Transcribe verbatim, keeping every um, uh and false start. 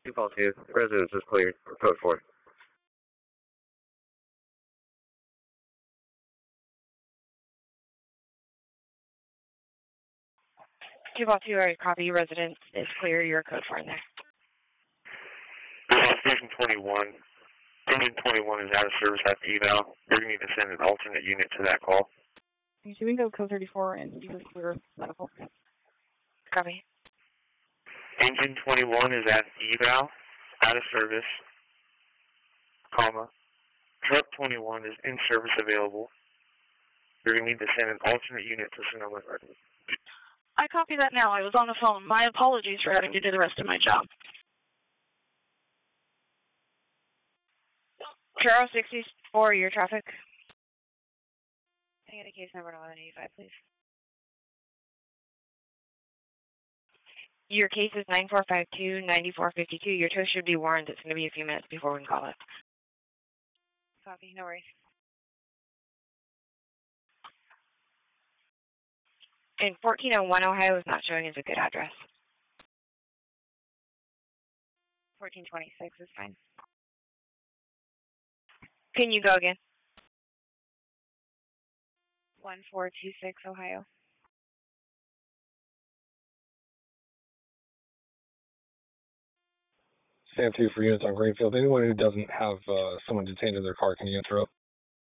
two call two. Residence is cleared. Code four. two call two, alright, copy. Residence is clear. Your code four in there. Station twenty-one. Engine twenty-one is out of service at the eval. We're going to need to send an alternate unit to that call. So we can go code thirty-four and you can clear medical. Copy. Engine twenty-one is at eval, out of service, comma. Truck twenty-one is in service available. We're going to need to send an alternate unit to Sonoma Garden. I copy that now. I was on the phone. My apologies for having to do the rest of my job. Churro sixty-four, your traffic. Can I get a case number eleven eighty-five, please? Your case is nine four five two, nine four five two. Your tow should be warned. It's going to be a few minutes before we can call it. Copy, no worries. And fourteen oh one Ohio is not showing as a good address. fourteen twenty-six is fine. Can you go again? one four two six Ohio. Stand two for units on Greenfield. Anyone who doesn't have uh, someone detained in their car, can you interrupt?